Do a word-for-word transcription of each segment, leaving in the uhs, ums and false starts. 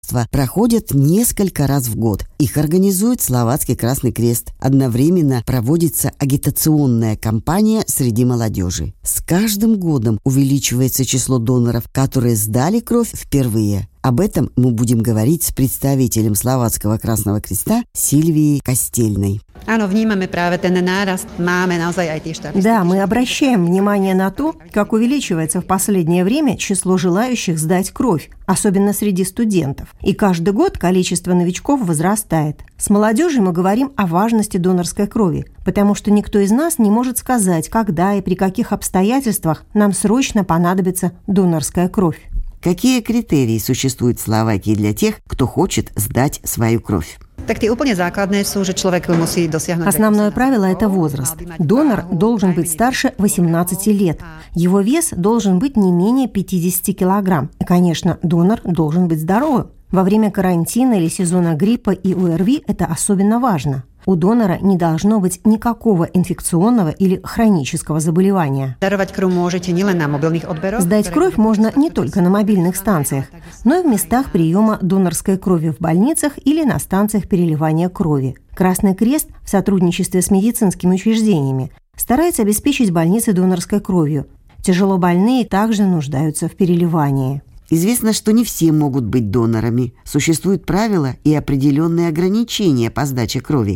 проходят несколько раз в год. Их организует Словацкий Красный Крест. Одновременно проводится агитационная кампания среди молодежи. С каждым годом увеличивается число доноров, которые сдали кровь впервые. Об этом мы будем говорить с представителем Словацкого Красного Креста Сильвией Костельной. Да, мы обращаем внимание на то, как увеличивается в последнее время число желающих сдать кровь, особенно среди студентов. И каждый год количество новичков возрастает. С молодежью мы говорим о важности донорской крови, потому что никто из нас не может сказать, когда и при каких обстоятельствах нам срочно понадобится донорская кровь. Какие критерии существуют в Словакии для тех, кто хочет сдать свою кровь? Основное правило – это возраст. Донор должен быть старше восемнадцати лет. Его вес должен быть не менее пятидесяти килограмм. И, конечно, донор должен быть здоровым. Во время карантина или сезона гриппа и ОРВИ это особенно важно. У донора не должно быть никакого инфекционного или хронического заболевания. Сдать кровь можно не только на мобильных станциях, но и в местах приема донорской крови в больницах или на станциях переливания крови. Красный Крест в сотрудничестве с медицинскими учреждениями старается обеспечить больницы донорской кровью. Тяжелобольные также нуждаются в переливании. Известно, что не все могут быть донорами. Существуют правила и определенные ограничения по сдаче крови.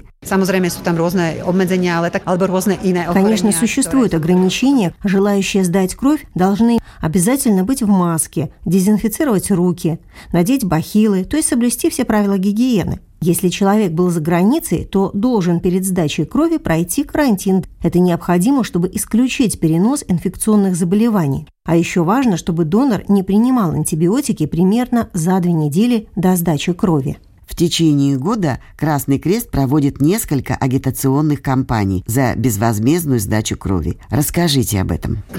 Конечно, существуют ограничения. Желающие сдать кровь должны обязательно быть в маске, дезинфицировать руки, надеть бахилы, то есть соблюсти все правила гигиены. Если человек был за границей, то должен перед сдачей крови пройти карантин. Это необходимо, чтобы исключить перенос инфекционных заболеваний. А еще важно, чтобы донор не принимал антибиотики примерно за две недели до сдачи крови. В течение года Красный Крест проводит несколько агитационных кампаний за безвозмездную сдачу крови. Расскажите об этом. В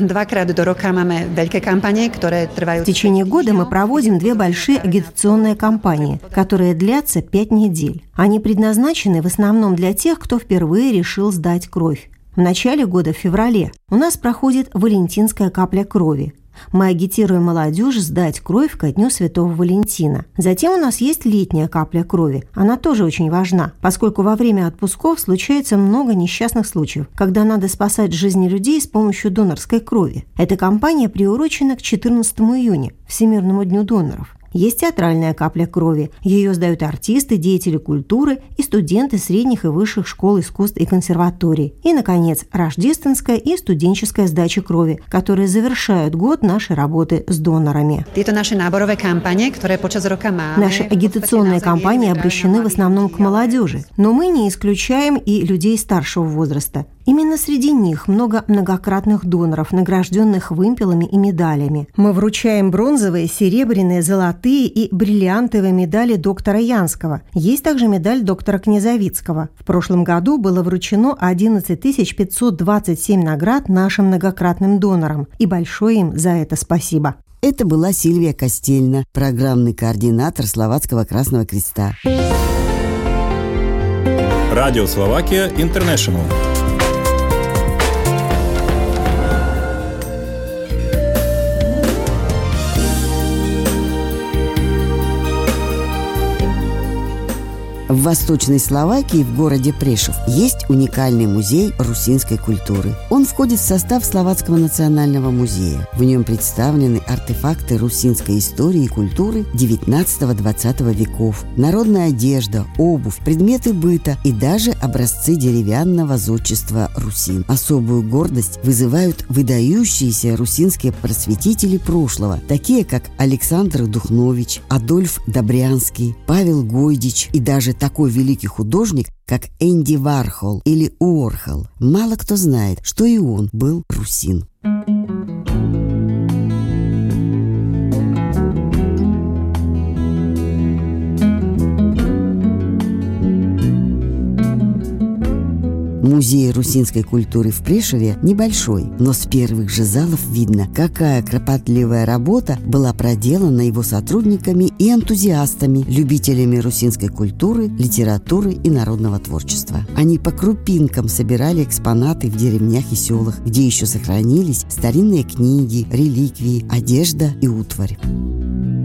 течение года мы проводим две большие агитационные кампании, которые длятся пять недель. Они предназначены в основном для тех, кто впервые решил сдать кровь. В начале года, в феврале, у нас проходит Валентинская капля крови. Мы агитируем молодежь сдать кровь ко Дню Святого Валентина. Затем у нас есть летняя капля крови. Она тоже очень важна, поскольку во время отпусков случается много несчастных случаев, когда надо спасать жизни людей с помощью донорской крови. Эта кампания приурочена к четырнадцатому июня, Всемирному дню доноров. Есть театральная капля крови. Ее сдают артисты, деятели культуры и студенты средних и высших школ искусств и консерваторий. И, наконец, рождественская и студенческая сдача крови, которые завершают год нашей работы с донорами. Наши агитационные кампании обращены в основном к молодежи, но мы не исключаем и людей старшего возраста. Именно среди них много многократных доноров, награжденных вымпелами и медалями. Мы вручаем бронзовые, серебряные, золотые и бриллиантовые медали доктора Янского. Есть также медаль доктора Князовицкого. В прошлом году было вручено одиннадцать тысяч пятьсот двадцать семь наград нашим многократным донорам. И большое им за это спасибо. Это была Сильвия Костельна, программный координатор Словацкого Красного Креста. Радио Словакия Интернешнл. В Восточной Словакии, в городе Прешов, есть уникальный музей русинской культуры. Он входит в состав Словацкого национального музея. В нем представлены артефакты русинской истории и культуры девятнадцатого-двадцатого веков, народная одежда, обувь, предметы быта и даже образцы деревянного зодчества русин. Особую гордость вызывают выдающиеся русинские просветители прошлого, такие как Александр Духнович, Адольф Добрянский, Павел Гойдич и даже такой великий художник, как Энди Вархол или Уорхол. Мало кто знает, что и он был русин. Музей русинской культуры в Прешове небольшой, но с первых же залов видно, какая кропотливая работа была проделана его сотрудниками и энтузиастами, любителями русинской культуры, литературы и народного творчества. Они по крупинкам собирали экспонаты в деревнях и селах, где еще сохранились старинные книги, реликвии, одежда и утварь.